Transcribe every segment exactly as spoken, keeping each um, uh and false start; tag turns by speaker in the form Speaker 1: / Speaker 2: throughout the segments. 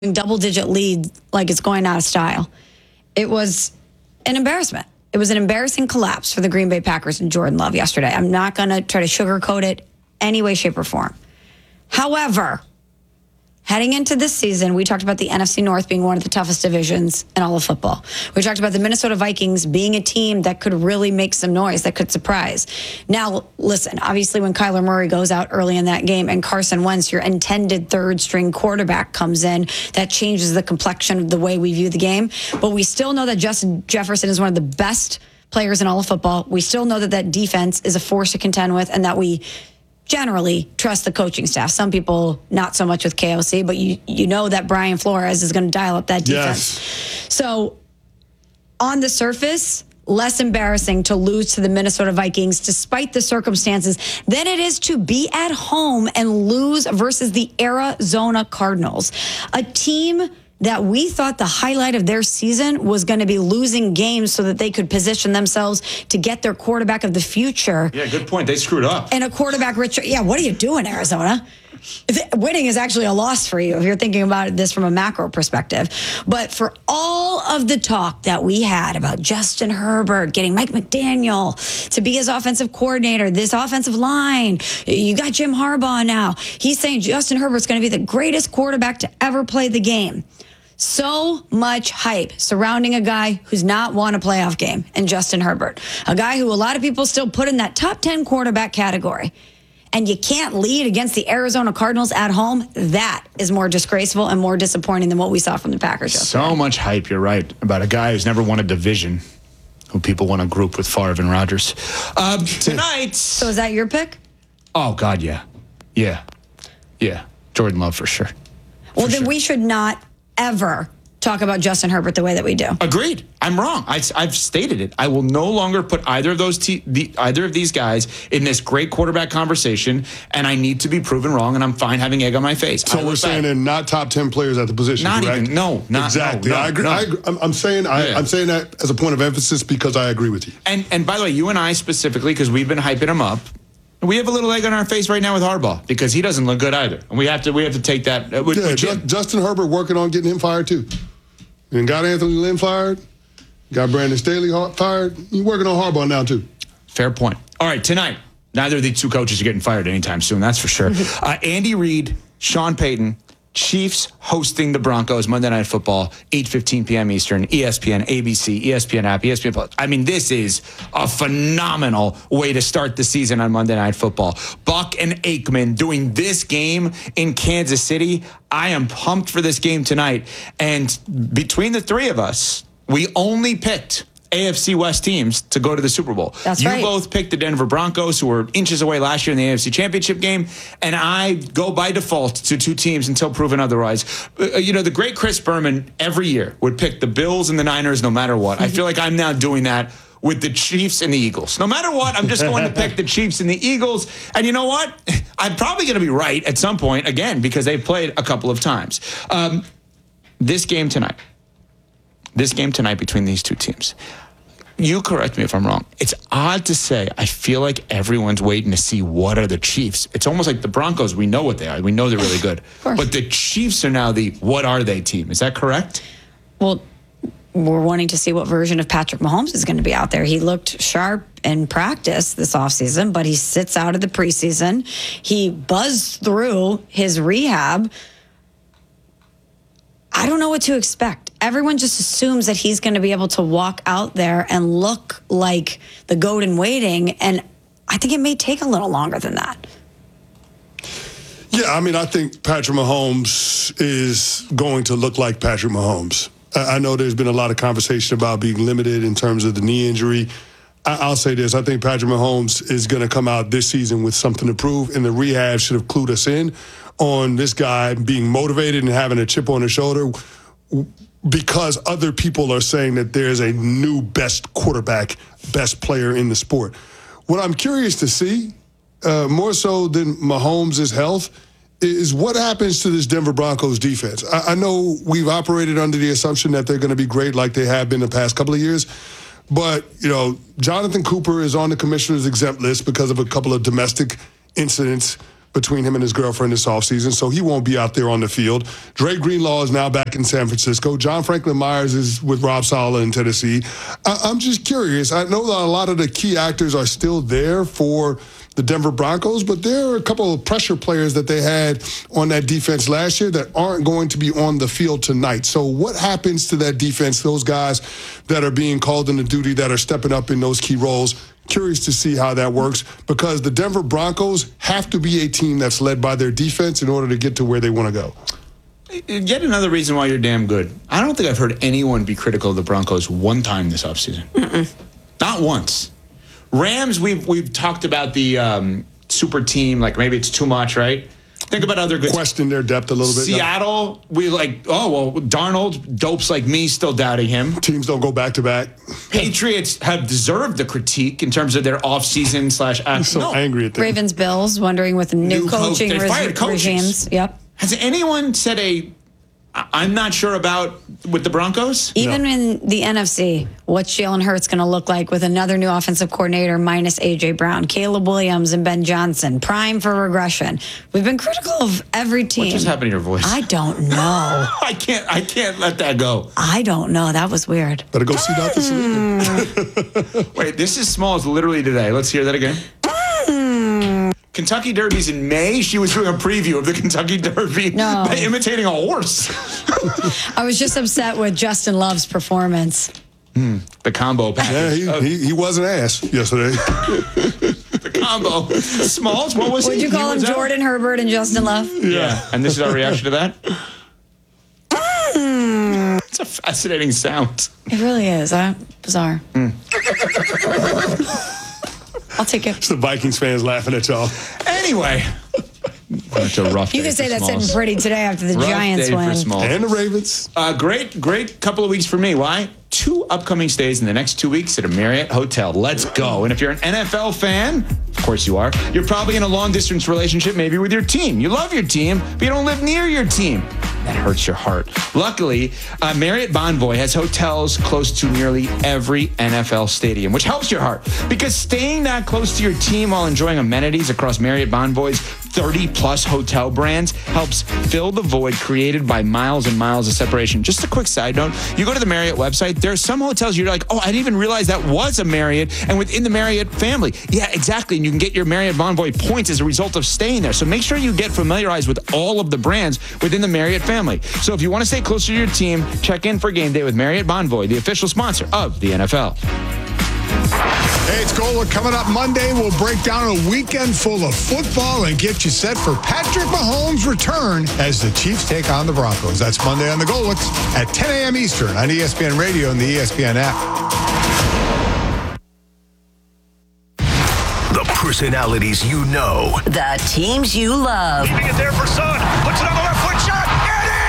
Speaker 1: double-digit lead like it's going out of style. It was an embarrassment. It was an embarrassing collapse for the Green Bay Packers and Jordan Love yesterday. I'm not going to try to sugarcoat it any way, shape, or form. However, heading into this season, we talked about the N F C North being one of the toughest divisions in all of football. We talked about the Minnesota Vikings being a team that could really make some noise, that could surprise. Now, listen, obviously when Kyler Murray goes out early in that game and Carson Wentz, your intended third-string quarterback, comes in, that changes the complexion of the way we view the game. But we still know that Justin Jefferson is one of the best players in all of football. We still know that that defense is a force to contend with, and that we generally trust the coaching staff. Some people not so much with K O C, but you you know that Brian Flores is going to dial up that defense.
Speaker 2: Yes.
Speaker 1: So on the surface, less embarrassing to lose to the Minnesota Vikings despite the circumstances than it is to be at home and lose versus the Arizona Cardinals, a team that we thought the highlight of their season was going to be losing games so that they could position themselves to get their quarterback of the future.
Speaker 3: Yeah, good point. They screwed up.
Speaker 1: And a quarterback rich. Yeah, what are you doing, Arizona? Winning is actually a loss for you if you're thinking about this from a macro perspective. But for all of the talk that we had about Justin Herbert getting Mike McDaniel to be his offensive coordinator, this offensive line, you got Jim Harbaugh now. He's saying Justin Herbert's going to be the greatest quarterback to ever play the game. So much hype surrounding a guy who's not won a playoff game, and Justin Herbert, a guy who a lot of people still put in that top ten quarterback category. And you can't lead against the Arizona Cardinals at home. That is more disgraceful and more disappointing than what we saw from the Packers yesterday.
Speaker 2: So much hype, you're right, about a guy who's never won a division, who people want to group with Favre and Rodgers.
Speaker 3: Um, tonight.
Speaker 1: So is that your pick?
Speaker 2: Oh, God, yeah. Yeah. Yeah. Jordan Love for sure.
Speaker 1: Well,
Speaker 2: For
Speaker 1: then
Speaker 2: sure.
Speaker 1: we should not ever talk about Justin Herbert the way that we do.
Speaker 3: Agreed. I'm wrong. I, I've stated it. I will no longer put either of those te- the, either of these guys in this great quarterback conversation, and I need to be proven wrong, and I'm fine having egg on my face.
Speaker 4: So we're saying they're not top ten players at the position,
Speaker 3: Not
Speaker 4: correct?
Speaker 3: even. No, not
Speaker 4: exactly.
Speaker 3: No, no,
Speaker 4: I agree.
Speaker 3: no.
Speaker 4: I agree. I'm, I'm saying I,
Speaker 3: Yeah.
Speaker 4: I'm saying that as a point of emphasis because I agree with you.
Speaker 3: And and by the way, you and I specifically, because we've been hyping him up, we have a little egg on our face right now with Harbaugh because he doesn't look good either, and we have to we have to take that. Uh, with,
Speaker 4: Yeah,
Speaker 3: with
Speaker 4: Ju-
Speaker 3: Jim.
Speaker 4: Justin Herbert working on getting him fired too. And got Anthony Lynn fired. Got Brandon Staley ha- fired. You're working on Harbaugh now too.
Speaker 3: Fair point. All right, tonight, neither of these two coaches are getting fired anytime soon, that's for sure. uh, Andy Reid, Sean Payton, Chiefs hosting the Broncos, Monday Night Football, eight fifteen p.m. Eastern, E S P N, A B C, E S P N app, E S P N Plus. I mean, this is a phenomenal way to start the season on Monday Night Football. Buck and Aikman doing this game in Kansas City. I am pumped for this game tonight. And between the three of us, we only picked A F C West teams to go to the Super Bowl.
Speaker 1: That's
Speaker 3: you
Speaker 1: right.
Speaker 3: both picked the Denver Broncos, who were inches away last year in the A F C Championship game, and I go by default to two teams until proven otherwise. Uh, you know, the great Chris Berman every year would pick the Bills and the Niners no matter what. I feel like I'm now doing that with the Chiefs and the Eagles. No matter what, I'm just going to pick the Chiefs and the Eagles. And you know what? I'm probably going to be right at some point, again, because they've played a couple of times. Um, this game tonight, this game tonight between these two teams, you correct me if I'm wrong. It's odd to say. I feel like everyone's waiting to see what are the Chiefs. It's almost like the Broncos. We know what they are. We know they're really good. But the Chiefs are now the what are they team. Is that correct?
Speaker 1: Well, we're wanting to see what version of Patrick Mahomes is going to be out there. He looked sharp in practice this offseason, but he sits out of the preseason. He buzzed through his rehab. I don't know what to expect. Everyone just assumes that he's going to be able to walk out there and look like the goat in waiting, and I think it may take a little longer than that.
Speaker 4: Yeah, I mean, I think Patrick Mahomes is going to look like Patrick Mahomes. I know there's been a lot of conversation about being limited in terms of the knee injury. I'll say this. I think Patrick Mahomes is going to come out this season with something to prove, and the rehab should have clued us in on this guy being motivated and having a chip on his shoulder because other people are saying that there's a new best quarterback, best player in the sport. What I'm curious to see, uh, more so than Mahomes' health, is what happens to this Denver Broncos defense. I, I know we've operated under the assumption that they're going to be great like they have been the past couple of years, but, you know, Jonathan Cooper is on the commissioner's exempt list because of a couple of domestic incidents between him and his girlfriend this offseason, so he won't be out there on the field. Dre Greenlaw is now back in San Francisco. John Franklin Myers is with Rob Saleh in Tennessee. I- I'm just curious. I know that a lot of the key actors are still there for the Denver Broncos, but there are a couple of pressure players that they had on that defense last year that aren't going to be on the field tonight. So what happens to that defense, those guys that are being called into duty, that are stepping up in those key roles? Curious to see how that works, because the Denver Broncos have to be a team that's led by their defense in order to get to where they want to go.
Speaker 3: Yet another reason why you're damn good. I don't think I've heard anyone be critical of the Broncos one time this offseason. Mm-mm. Not once. Rams, we've we've talked about the um, super team, like maybe it's too much, right? Think about other good
Speaker 4: Question their depth a little bit.
Speaker 3: Seattle, we like, oh, well, Darnold, dopes like me still doubting him.
Speaker 4: Teams don't go back to back.
Speaker 3: Patriots have deserved the critique in terms of their offseason slash act.
Speaker 4: I'm so
Speaker 3: no.
Speaker 4: angry at them.
Speaker 1: Ravens, Bills, wondering with new,
Speaker 3: New coach.
Speaker 1: coaching
Speaker 3: They
Speaker 1: re-
Speaker 3: fired coaches.
Speaker 1: regimes. Yep.
Speaker 3: Has anyone said a, I- I'm not sure about with the Broncos?
Speaker 1: Even
Speaker 4: No.
Speaker 1: in the N F C, what's Jalen Hurts going to look like with another new offensive coordinator minus A J Brown, Caleb Williams, and Ben Johnson, prime for regression? We've been critical of every team.
Speaker 3: What just happened to your voice?
Speaker 1: I don't know.
Speaker 3: I can't. I can't let that go.
Speaker 1: I don't know. That was weird.
Speaker 4: Better go see Doctor Saliba.
Speaker 3: Wait, this is small as literally today. Let's hear that again. Kentucky Derby's in May. She was doing a preview of the Kentucky Derby
Speaker 1: No.
Speaker 3: by imitating a horse.
Speaker 1: I was just upset with Justin Love's performance.
Speaker 3: The combo package.
Speaker 4: Yeah, he, he, he was an ass yesterday.
Speaker 3: The combo. Smalls, what was
Speaker 1: Would
Speaker 3: he?
Speaker 1: you call
Speaker 3: He
Speaker 1: him
Speaker 3: was out?
Speaker 1: Jordan Herbert and Justin Love?
Speaker 3: Yeah. And this is our reaction to that? It's a fascinating sound.
Speaker 1: It really is. Uh, bizarre. I'll take it.
Speaker 4: It's the Vikings fans laughing at y'all.
Speaker 3: Anyway. It's a rough
Speaker 1: You
Speaker 3: day
Speaker 1: can say
Speaker 3: for
Speaker 1: that's
Speaker 3: Smalls.
Speaker 1: sitting pretty today after the
Speaker 3: Rough
Speaker 1: Giants
Speaker 3: day for
Speaker 1: win.
Speaker 3: Smalls.
Speaker 4: And the Ravens.
Speaker 3: Uh, great, great couple of weeks for me. Why? Two upcoming stays in the next two weeks at a Marriott hotel. Let's go. And if you're an N F L fan, of course you are, you're probably in a long-distance relationship maybe with your team. You love your team, but you don't live near your team. That hurts your heart. Luckily, uh, Marriott Bonvoy has hotels close to nearly every N F L stadium, which helps your heart, because staying that close to your team while enjoying amenities across Marriott Bonvoy's thirty-plus hotel brands helps fill the void created by miles and miles of separation. Just a quick side note, you go to the Marriott website, there are some hotels you're like, oh, I didn't even realize that was a Marriott, and within the Marriott family. Yeah, exactly, and you can get your Marriott Bonvoy points as a result of staying there. So make sure you get familiarized with all of the brands within the Marriott family. So if you want to stay closer to your team, check in for game day with Marriott Bonvoy, the official sponsor of the N F L.
Speaker 5: Hey, it's Gola. Coming up Monday, we'll break down a weekend full of football and get you set for Patrick Mahomes' return as the Chiefs take on the Broncos. That's Monday on the Golix at ten a.m. Eastern on E S P N Radio and the E S P N app.
Speaker 6: The personalities you know.
Speaker 7: The teams you love.
Speaker 6: Leaving it there for Son. Puts it on the left foot shot. And in!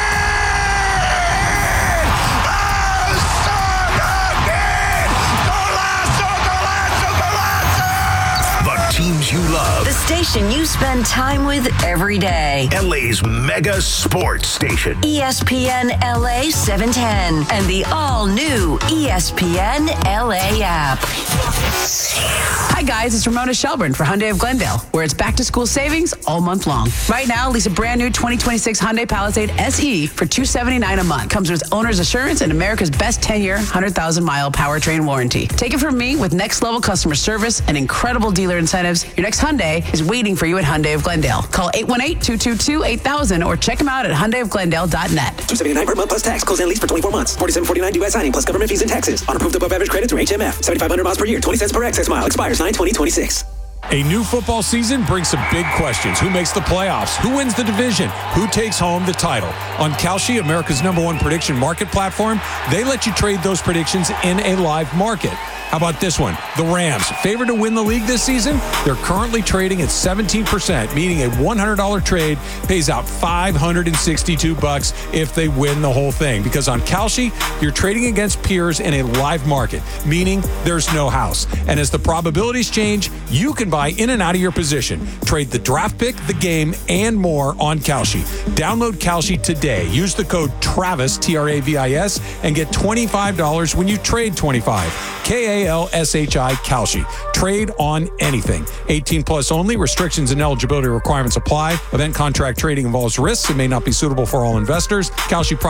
Speaker 6: Oh, Son again! Golazo, golazo, golazo! The teams you love.
Speaker 7: The station you spend time with every day.
Speaker 6: L A's mega sports station.
Speaker 7: E S P N L A seven ten and the all-new E S P N L A app.
Speaker 8: Hi guys, it's Ramona Shelburne for Hyundai of Glendale, where it's back to school savings all month long. Right now, lease a brand new twenty twenty-six Hyundai Palisade S E for two hundred seventy-nine dollars a month. Comes with owner's assurance and America's best ten-year, one hundred thousand mile powertrain warranty. Take it from me, with next level customer service and incredible dealer incentives, your next Hyundai is waiting for you at Hyundai of Glendale. Call eight one eight, two two two, eight thousand or check them out at hyundai of glendale dot net.
Speaker 9: two hundred seventy-nine dollars per month plus tax. Close and lease for twenty-four months. forty-seven forty-nine due at signing plus government fees and taxes. On approved above average credit through H M F. seventy-five hundred miles per year. twenty cents per excess mile. Expires nine twenty twenty-six.
Speaker 10: A new football season brings some big questions. Who makes the playoffs? Who wins the division? Who takes home the title? On Kalshi, America's number one prediction market platform, they let you trade those predictions in a live market. How about this one? The Rams, favored to win the league this season, they're currently trading at seventeen percent, meaning a one hundred dollars trade pays out five hundred sixty-two bucks if they win the whole thing. Because on Kalshi, you're trading against peers in a live market, meaning there's no house. And as the probabilities change, you can can buy in and out of your position. Trade the draft pick, the game, and more on Kalshi. Download Kalshi today. Use the code TRAVIS, T R A V I S, and get twenty-five dollars when you trade twenty-five. K A L S H I, Kalshi. Trade on anything. eighteen plus only. Restrictions and eligibility requirements apply. Event contract trading involves risks and may not be suitable for all investors. Kalshi